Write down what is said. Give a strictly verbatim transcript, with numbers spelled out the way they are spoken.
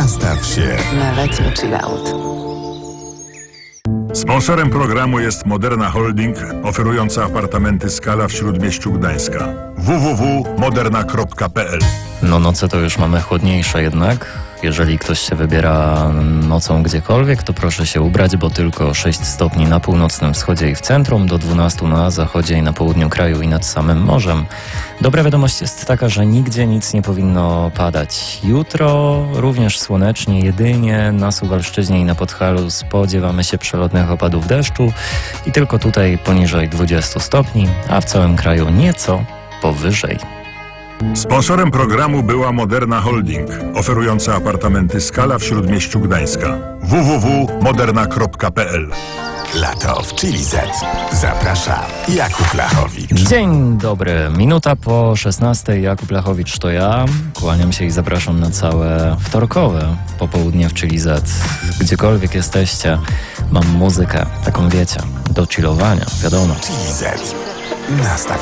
Nastaw się na letni chillout. Sponsorem programu jest Moderna Holding, oferująca apartamenty Skala w Śródmieściu Gdańska. w w w kropka moderna kropka p l. No noce to już mamy chłodniejsze jednak. Jeżeli ktoś się wybiera nocą gdziekolwiek, to proszę się ubrać, bo tylko sześć stopni na północnym wschodzie i w centrum, do dwunastu na zachodzie i na południu kraju i nad samym morzem. Dobra wiadomość jest taka, że nigdzie nic nie powinno padać. Jutro również słonecznie, jedynie na Suwalszczyźnie i na Podhalu spodziewamy się przelotnych opadów deszczu i tylko tutaj poniżej dwudziestu stopni, a w całym kraju nieco powyżej. Sponsorem programu była Moderna Holding, oferująca apartamenty Skala w Śródmieściu Gdańska. w w w kropka moderna kropka p l. Lato w Chili Z. Zaprasza Jakub Lachowicz. Dzień dobry, minuta po szesnastej, Jakub Lachowicz to ja. Kłaniam się i zapraszam na całe wtorkowe popołudnie w Chili Z. Gdziekolwiek jesteście, mam muzykę, taką wiecie, do chillowania, wiadomo. Chili Z. Nastaw